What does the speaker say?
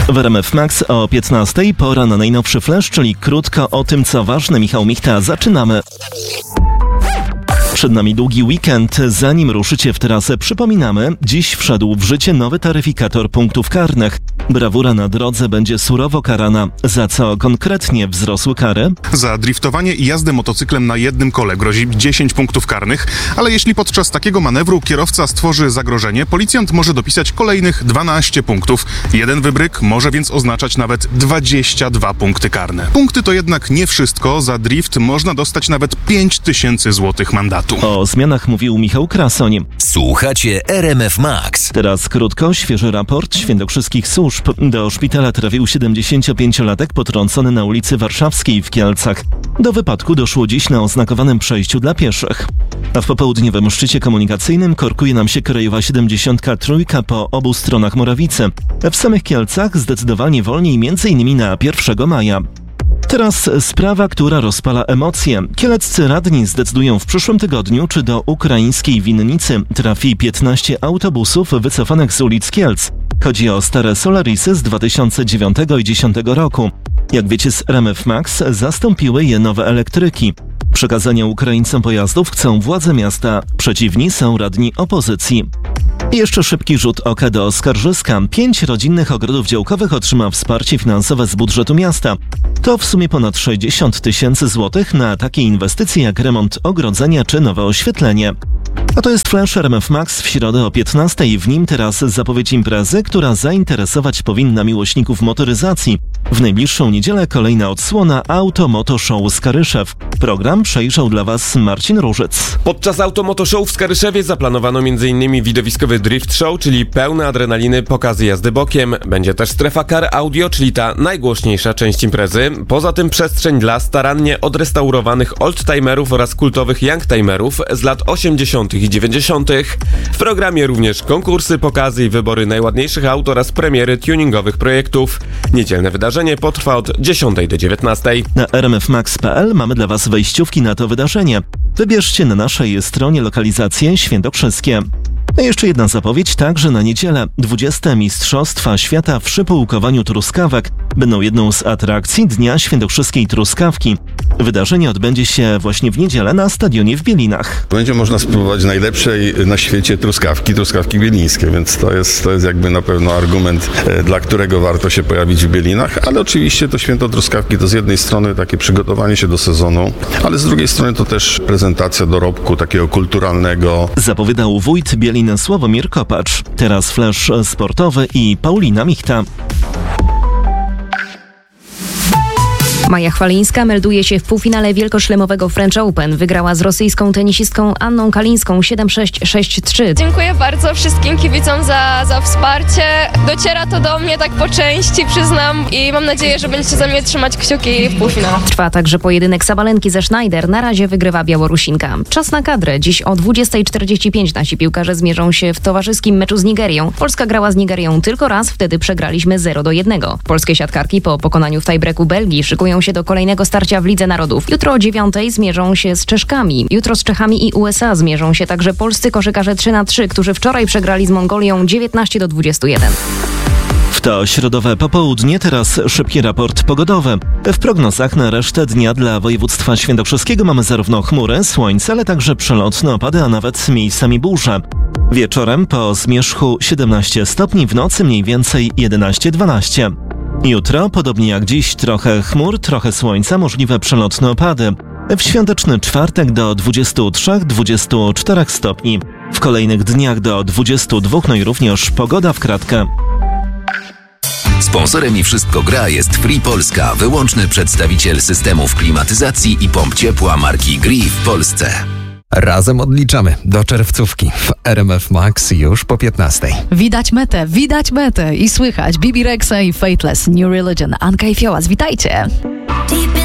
W RMF Max o 15:00 pora na najnowszy flash, czyli krótko o tym, co ważne. Michał Michta, zaczynamy. Przed nami długi weekend. Zanim ruszycie w trasę, przypominamy, dziś wszedł w życie nowy taryfikator punktów karnych. Brawura na drodze będzie surowo karana. Za co konkretnie wzrosły kary? Za driftowanie i jazdę motocyklem na jednym kole grozi 10 punktów karnych, ale jeśli podczas takiego manewru kierowca stworzy zagrożenie, policjant może dopisać kolejnych 12 punktów. Jeden wybryk może więc oznaczać nawet 22 punkty karne. Punkty to jednak nie wszystko. Za drift można dostać nawet 5000 zł mandatu. O zmianach mówił Michał Krasoń. Słuchacie RMF Max. Teraz krótko, świeży raport świętokrzyskich służb. Do szpitala trafił 75-latek potrącony na ulicy Warszawskiej w Kielcach. Do wypadku doszło dziś na oznakowanym przejściu dla pieszych. A w popołudniowym szczycie komunikacyjnym korkuje nam się krajowa 73 po obu stronach Morawicy. W samych Kielcach zdecydowanie wolniej, m.in. na 1 maja. Teraz sprawa, która rozpala emocje. Kieleccy radni zdecydują w przyszłym tygodniu, czy do ukraińskiej winnicy trafi 15 autobusów wycofanych z ulic Kielc. Chodzi o stare Solarisy z 2009 i 2010 roku. Jak wiecie z RMF Max, zastąpiły je nowe elektryki. Przekazania Ukraińcom pojazdów chcą władze miasta, przeciwni są radni opozycji. I jeszcze szybki rzut oka do Skarżyska. 5 rodzinnych ogrodów działkowych otrzyma wsparcie finansowe z budżetu miasta. To w sumie ponad 60 000 złotych na takie inwestycje jak remont ogrodzenia czy nowe oświetlenie. A to jest flash RMF Max w środę o 15:00. W nim teraz zapowiedź imprezy, która zainteresować powinna miłośników motoryzacji. W najbliższą niedzielę kolejna odsłona Auto-Moto Show Skaryszew. Program przejrzał dla Was Marcin Różyc. Podczas Auto-Moto Show w Skaryszewie zaplanowano m.in. widowiskowy drift show, czyli pełne adrenaliny pokazy jazdy bokiem. Będzie też strefa car audio, czyli ta najgłośniejsza część imprezy. Poza tym przestrzeń dla starannie odrestaurowanych oldtimerów oraz kultowych youngtimerów z lat 80. i 90. W programie również konkursy, pokazy i wybory najładniejszych aut oraz premiery tuningowych projektów. Niedzielne wydarzenie potrwa od 10 do 19. Na rmfmax.pl mamy dla Was wejściówki na to wydarzenie. Wybierzcie na naszej stronie lokalizacje świętokrzyskie. A jeszcze jedna zapowiedź, także na niedzielę. 20. Mistrzostwa Świata w szypułkowaniu truskawek będą jedną z atrakcji Dnia Świętokrzyskiej Truskawki. Wydarzenie odbędzie się właśnie w niedzielę na stadionie w Bielinach. Będzie można spróbować najlepszej na świecie truskawki bielińskie, więc to jest jakby na pewno argument, dla którego warto się pojawić w Bielinach, ale oczywiście to święto truskawki to z jednej strony takie przygotowanie się do sezonu, ale z drugiej strony to też prezentacja dorobku takiego kulturalnego. Zapowiadał wójt Bielin Sławomir Kopacz. Teraz flash sportowy i Paulina Michta. Maja Chwalińska melduje się w półfinale wielkoszlemowego French Open. Wygrała z rosyjską tenisistką Anną Kalińską 7-6, 6-3. Dziękuję bardzo wszystkim kibicom za wsparcie. Dociera to do mnie tak po części, przyznam, i mam nadzieję, że będziecie za mnie trzymać kciuki w półfinale. Trwa także pojedynek Sabalenki ze Schneider. Na razie wygrywa Białorusinka. Czas na kadrę. Dziś o 20:45 nasi piłkarze zmierzą się w towarzyskim meczu z Nigerią. Polska grała z Nigerią tylko raz, wtedy przegraliśmy 0-1. Polskie siatkarki po pokonaniu w tiebreaku Belgii szykują się do kolejnego starcia w Lidze Narodów. Jutro o 9:00 zmierzą się z Czeszkami. Jutro z Czechami i USA zmierzą się także polscy koszykarze 3x3, którzy wczoraj przegrali z Mongolią 19-21. W to środowe popołudnie, teraz szybki raport pogodowy. W prognozach na resztę dnia dla województwa świętokrzyskiego mamy zarówno chmury, słońce, ale także przelotne opady, a nawet miejscami burze. Wieczorem po zmierzchu 17 stopni, w nocy mniej więcej 11-12. Jutro, podobnie jak dziś, trochę chmur, trochę słońca, możliwe przelotne opady. W świąteczny czwartek do 23-24 stopni. W kolejnych dniach do 22, no i również pogoda w kratkę. Sponsorem i Wszystko Gra jest Free Polska, wyłączny przedstawiciel systemów klimatyzacji i pomp ciepła marki Gree w Polsce. Razem odliczamy do czerwcówki w RMF Max już po 15:00. Widać metę i słychać Bibi Rexa i Faithless, New Religion, Anka i Fiołas. Witajcie!